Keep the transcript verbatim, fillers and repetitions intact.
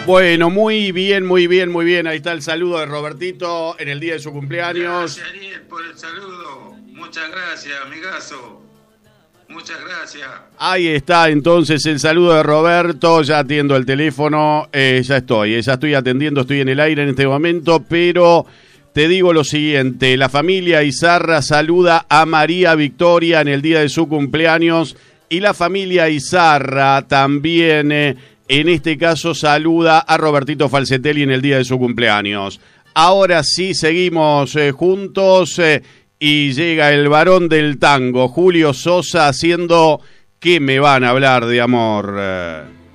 Bueno, muy bien, muy bien, muy bien. Ahí está el saludo de Robertito en el día de su cumpleaños. Gracias, Ariel, por el saludo. Muchas gracias, amigazo. Muchas gracias. Ahí está entonces el saludo de Roberto. Ya atiendo el teléfono. Eh, ya estoy, eh, ya estoy atendiendo, estoy en el aire en este momento, pero te digo lo siguiente. La familia Izarra saluda a María Victoria en el día de su cumpleaños y la familia Izarra también, eh, en este caso, saluda a Robertito Falcetelli en el día de su cumpleaños. Ahora sí, seguimos eh, juntos eh, y llega el varón del tango, Julio Sosa, haciendo ¿Qué me van a hablar de amor?